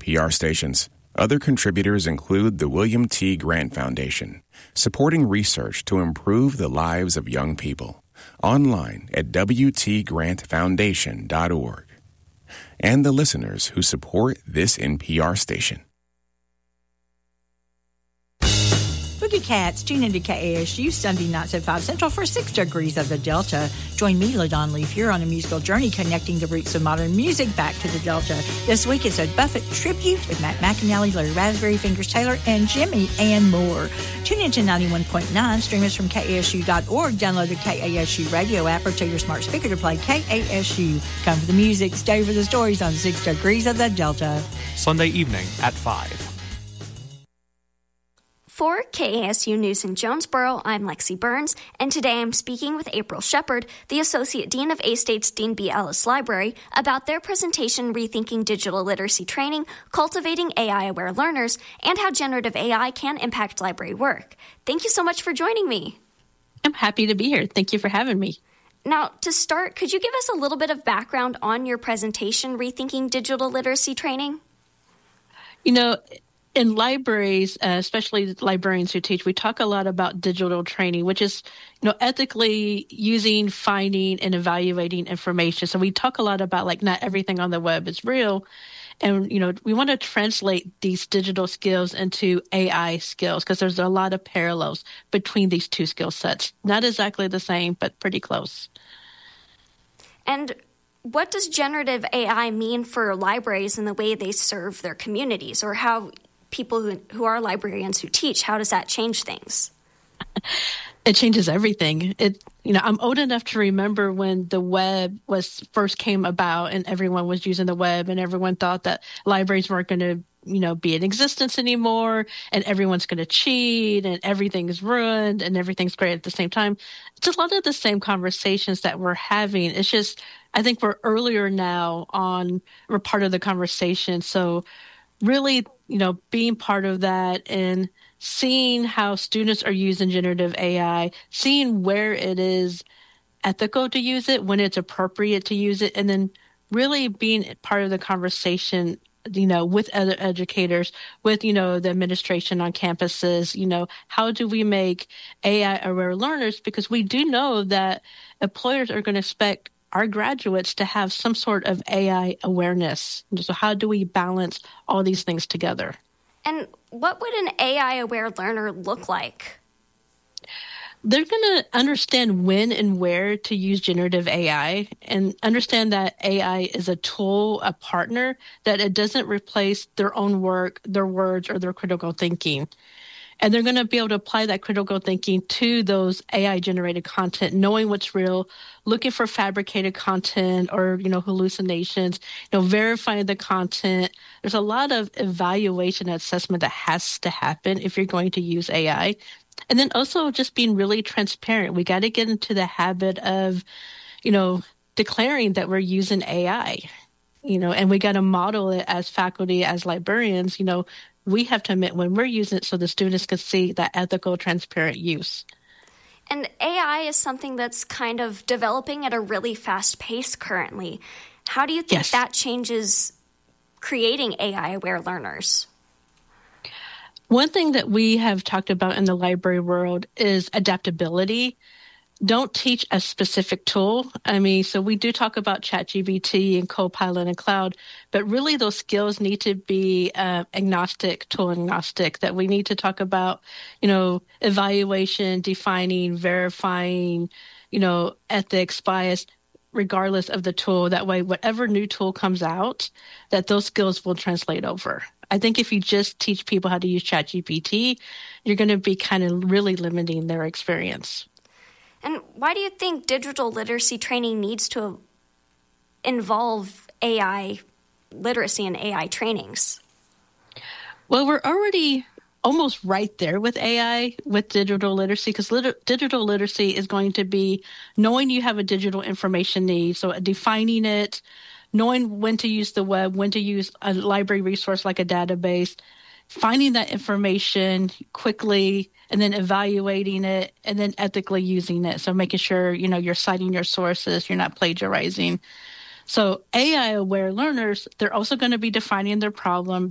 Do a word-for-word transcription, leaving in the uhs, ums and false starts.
P R stations. Other contributors include the William T. Grant Foundation, supporting research to improve the lives of young people. Online at w t grant foundation dot org. And the listeners who support this N P R station. Boogie Cats, tune into K A S U Sunday nights at five Central for six Degrees of the Delta. Join me, LaDon Leaf, here on a musical journey connecting the roots of modern music back to the Delta. This week it's a Buffett tribute with Matt McAnally, Larry Raspberry, Fingers Taylor, and Jimmy, and more. Tune into ninety-one point nine, stream us from K A S U dot org, download the K A S U radio app, or tell your smart speaker to play K A S U. Come for the music, stay for the stories on six Degrees of the Delta. Sunday evening at five. For K A S U News in Jonesboro, I'm Lexi Burns, and today I'm speaking with April Shepard, the Associate Dean of A-State's Dean B. Ellis Library, about their presentation Rethinking Digital Literacy Training, Cultivating A I-Aware Learners, and how generative A I can impact library work. Thank you so much for joining me. I'm happy to be here. Thank you for having me. Now, to start, could you give us a little bit of background on your presentation, Rethinking Digital Literacy Training? You know, in libraries, uh, especially librarians who teach, we talk a lot about digital training, which is, you know, ethically using, finding, and evaluating information. So we talk a lot about, like, not everything on the web is real. And, you know, we want to translate these digital skills into A I skills because there's a lot of parallels between these two skill sets. Not exactly the same, but pretty close. And what does generative A I mean for libraries and the way they serve their communities, or how people who, who are librarians who teach, how does that change things? It changes everything. It, you know, I'm old enough to remember when the web was first came about and everyone was using the web and everyone thought that libraries weren't going to, you know, be in existence anymore and everyone's going to cheat and everything's ruined and everything's great at the same time. It's a lot of the same conversations that we're having. It's just, I think we're earlier now on, we're part of the conversation. So really, you know, being part of that and seeing how students are using generative A I, seeing where it is ethical to use it, when it's appropriate to use it, and then really being part of the conversation, you know, with other educators, with, you know, the administration on campuses, you know, how do we make A I-aware learners? Because we do know that employers are going to expect our graduates to have some sort of A I awareness. So how do we balance all these things together? And what would an A I-aware learner look like? They're going to understand when and where to use generative A I and understand that A I is a tool, a partner, that it doesn't replace their own work, their words, or their critical thinking. And they're going to be able to apply that critical thinking to those A I-generated content, knowing what's real, looking for fabricated content or, you know, hallucinations, you know, verifying the content. There's a lot of evaluation and assessment that has to happen if you're going to use A I. And then also just being really transparent. We got to get into the habit of, you know, declaring that we're using A I, you know, and we got to model it as faculty, as librarians, you know. We have to admit when we're using it so the students can see that ethical, transparent use. And A I is something that's kind of developing at a really fast pace currently. How do you think yes. that changes creating A I-aware learners? One thing that we have talked about in the library world is adaptability. Don't teach a specific tool. I mean, so we do talk about ChatGPT and Copilot and Cloud, but really those skills need to be uh, agnostic, tool agnostic, that we need to talk about, you know, evaluation, defining, verifying, you know, ethics, bias, regardless of the tool. That way, whatever new tool comes out, that those skills will translate over. I think if you just teach people how to use ChatGPT, you're going to be kind of really limiting their experience. And why do you think digital literacy training needs to involve A I literacy and A I trainings? Well, we're already almost right there with A I, with digital literacy, because lit- digital literacy is going to be knowing you have a digital information need, so defining it, knowing when to use the web, when to use a library resource like a database, finding that information quickly, and then evaluating it, and then ethically using it. So making sure, you know, you're citing your sources, you're not plagiarizing. So A I-aware learners, they're also going to be defining their problem,